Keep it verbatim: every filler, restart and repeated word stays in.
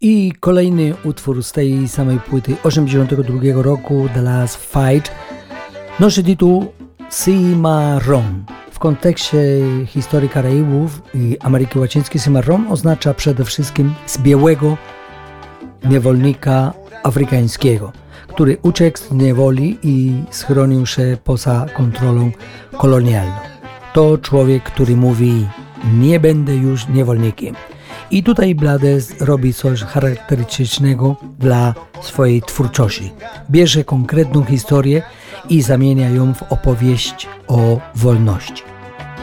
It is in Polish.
I kolejny utwór z tej samej płyty osiemdziesiątego drugiego roku, The Last Fight, nosi tytuł Cimarron. W kontekście historii Karaibów i Ameryki Łacińskiej cimarron oznacza przede wszystkim z białego niewolnika afrykańskiego, który uciekł z niewoli i schronił się poza kontrolą kolonialną. To człowiek, który mówi: nie będę już niewolnikiem. I tutaj Blades robi coś charakterystycznego dla swojej twórczości. Bierze konkretną historię i zamienia ją w opowieść o wolności.